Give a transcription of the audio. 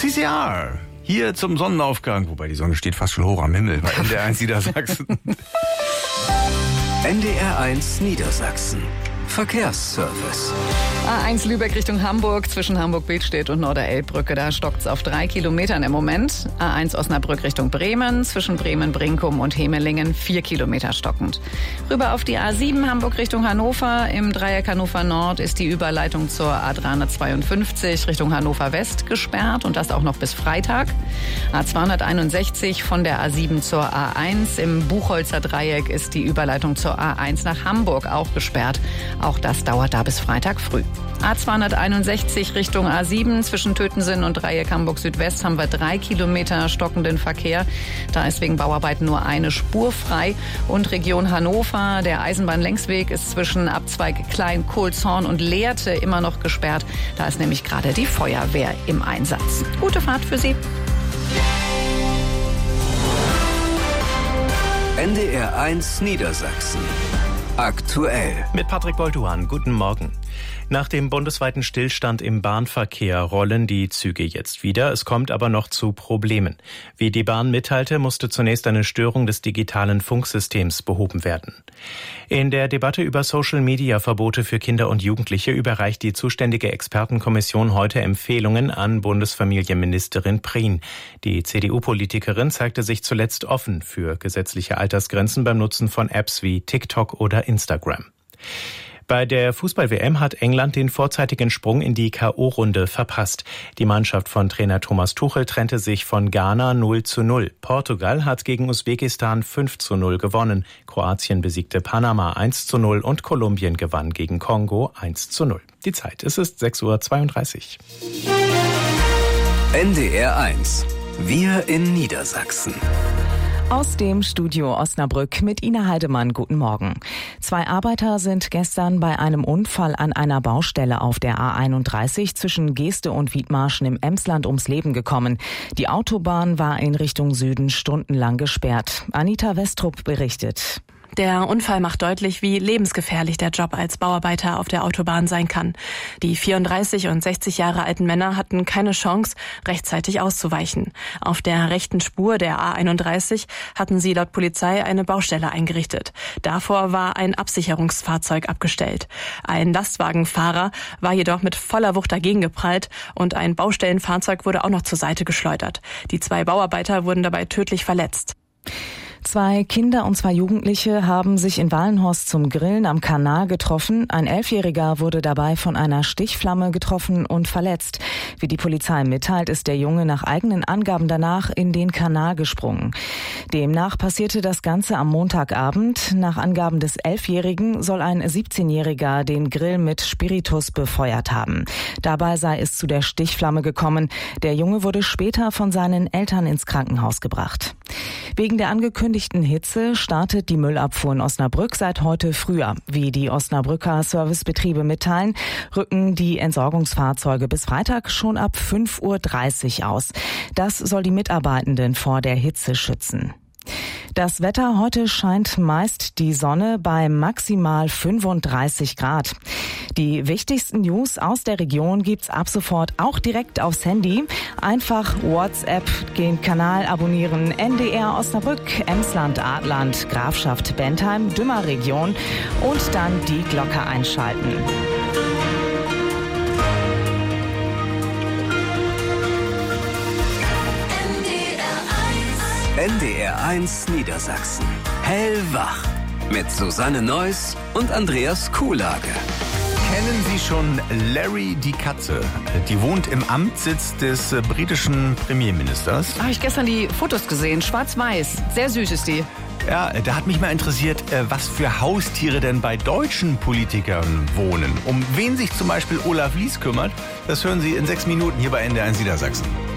CCR. Hier zum Sonnenaufgang, wobei die Sonne steht fast schon hoch am Himmel bei NDR1 Niedersachsen. NDR1 Niedersachsen. Verkehrsservice. A1 Lübeck Richtung Hamburg, zwischen Hamburg-Billstedt und Norderelbbrücke. Da stockt's auf 3 Kilometern im Moment. A1 Osnabrück Richtung Bremen, zwischen Bremen-Brinkum und Hemelingen 4 Kilometer stockend. Rüber auf die A7 Hamburg Richtung Hannover. Im Dreieck Hannover Nord ist die Überleitung zur A352 Richtung Hannover West gesperrt und das auch noch bis Freitag. A261 von der A7 zur A1. Im Buchholzer Dreieck ist die Überleitung zur A1 nach Hamburg auch gesperrt. Auch das dauert da bis Freitag früh. A261 Richtung A7 zwischen Tötensen und Dreieck Hamburg Südwest haben wir 3 Kilometer stockenden Verkehr. Da ist wegen Bauarbeiten nur eine Spur frei. Und Region Hannover, der Eisenbahnlängsweg ist zwischen Abzweig Klein-Kohlshorn und Lehrte immer noch gesperrt. Da ist nämlich gerade die Feuerwehr im Einsatz. Gute Fahrt für Sie. NDR1 Niedersachsen. Aktuell. Mit Patrick Bolduan, guten Morgen. Nach dem bundesweiten Stillstand im Bahnverkehr rollen die Züge jetzt wieder. Es kommt aber noch zu Problemen. Wie die Bahn mitteilte, musste zunächst eine Störung des digitalen Funksystems behoben werden. In der Debatte über Social-Media-Verbote für Kinder und Jugendliche überreicht die zuständige Expertenkommission heute Empfehlungen an Bundesfamilienministerin Prien. Die CDU-Politikerin zeigte sich zuletzt offen für gesetzliche Altersgrenzen beim Nutzen von Apps wie TikTok oder Instagram. Bei der Fußball-WM hat England den vorzeitigen Sprung in die K.O.-Runde verpasst. Die Mannschaft von Trainer Thomas Tuchel trennte sich von Ghana 0:0. Portugal hat gegen Usbekistan 5:0 gewonnen. Kroatien besiegte Panama 1:0 und Kolumbien gewann gegen Kongo 1:0. Die Zeit, es ist 6:32 Uhr. NDR1. Wir in Niedersachsen. Aus dem Studio Osnabrück mit Ina Heidemann. Guten Morgen. 2 Arbeiter sind gestern bei einem Unfall an einer Baustelle auf der A31 zwischen Geeste und Wiedmarschen im Emsland ums Leben gekommen. Die Autobahn war in Richtung Süden stundenlang gesperrt. Anita Westrup berichtet. Der Unfall macht deutlich, wie lebensgefährlich der Job als Bauarbeiter auf der Autobahn sein kann. Die 34 und 60 Jahre alten Männer hatten keine Chance, rechtzeitig auszuweichen. Auf der rechten Spur der A31 hatten sie laut Polizei eine Baustelle eingerichtet. Davor war ein Absicherungsfahrzeug abgestellt. Ein Lastwagenfahrer war jedoch mit voller Wucht dagegen geprallt und ein Baustellenfahrzeug wurde auch noch zur Seite geschleudert. Die 2 Bauarbeiter wurden dabei tödlich verletzt. 2 Kinder und 2 Jugendliche haben sich in Wallenhorst zum Grillen am Kanal getroffen. Ein 11-Jähriger wurde dabei von einer Stichflamme getroffen und verletzt. Wie die Polizei mitteilt, ist der Junge nach eigenen Angaben danach in den Kanal gesprungen. Demnach passierte das Ganze am Montagabend. Nach Angaben des 11-Jährigen soll ein 17-Jähriger den Grill mit Spiritus befeuert haben. Dabei sei es zu der Stichflamme gekommen. Der Junge wurde später von seinen Eltern ins Krankenhaus gebracht. Wegen der angekündigten Hitze startet die Müllabfuhr in Osnabrück seit heute früher. Wie die Osnabrücker Servicebetriebe mitteilen, rücken die Entsorgungsfahrzeuge bis Freitag schon ab 5:30 Uhr aus. Das soll die Mitarbeitenden vor der Hitze schützen. Das Wetter: heute scheint meist die Sonne bei maximal 35 Grad. Die wichtigsten News aus der Region gibt's ab sofort auch direkt aufs Handy. Einfach WhatsApp, den Kanal abonnieren, NDR Osnabrück, Emsland, Adland, Grafschaft Bentheim, Dümmer Region und dann die Glocke einschalten. NDR1 Niedersachsen. Hellwach. Mit Susanne Neuss und Andreas Kuhlage. Kennen Sie schon Larry die Katze? Die wohnt im Amtssitz des britischen Premierministers. Habe ich gestern die Fotos gesehen, schwarz-weiß. Sehr süß ist die. Ja, da hat mich mal interessiert, was für Haustiere denn bei deutschen Politikern wohnen. Um wen sich zum Beispiel Olaf Lies kümmert, das hören Sie in 6 Minuten hier bei NDR1 Niedersachsen.